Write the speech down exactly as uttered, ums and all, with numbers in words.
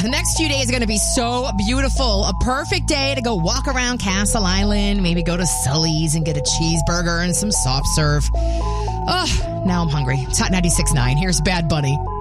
the next few days are going to be so beautiful. A perfect day to go walk around Castle Island, maybe go to Sully's and get a cheeseburger and some soft serve. Oh, now I'm hungry. It's Hot ninety-six point nine. Here's Bad Bunny.